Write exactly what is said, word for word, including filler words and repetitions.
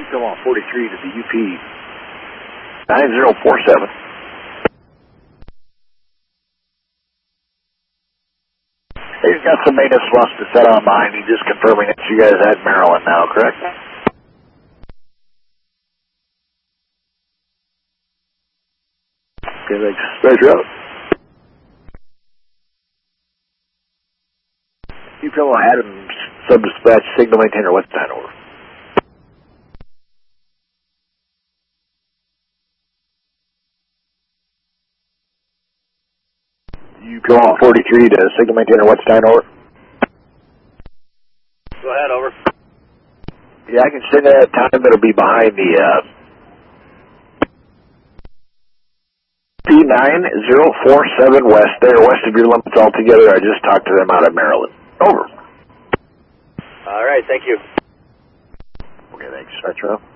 Come on, forty-three to the U P. nine zero four seven. He's got some maintenance wants to set on mine. He's just confirming that you guys had Maryland now, correct? Okay, thanks. Roger out. You fellow Adams, sub-dispatch, signal maintainer, what's that over? You go on forty-three to signal maintainer, what's nine over? Go ahead, over. Yeah, I can send it at a time that'll be behind the uh, P nine zero four seven west there, west of your limits altogether. I just talked to them out of Maryland. Over. All right, thank you. Okay, thanks. Retro.